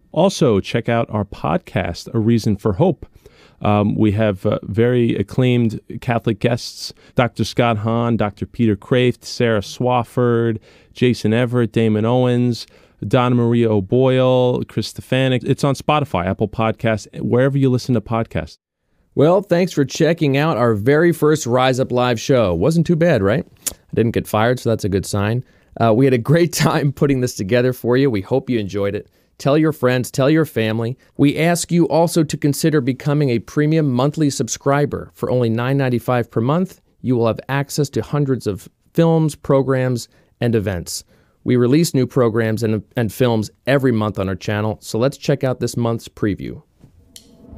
Also, check out our podcast, A Reason for Hope. We have very acclaimed Catholic guests, Dr. Scott Hahn, Dr. Peter Kraft, Sarah Swafford, Jason Everett, Damon Owens, Donna Maria O'Boyle, Chris Stefanik. It's on Spotify, Apple Podcasts, wherever you listen to podcasts. Well, thanks for checking out our very first Rise Up Live show. Wasn't too bad, right? I didn't get fired, so that's a good sign. We had a great time putting this together for you. We hope you enjoyed it. Tell your friends, tell your family. We ask you also to consider becoming a premium monthly subscriber. For only $9.95 per month, you will have access to hundreds of films, programs, and events. We release new programs and films every month on our channel, so let's check out this month's preview.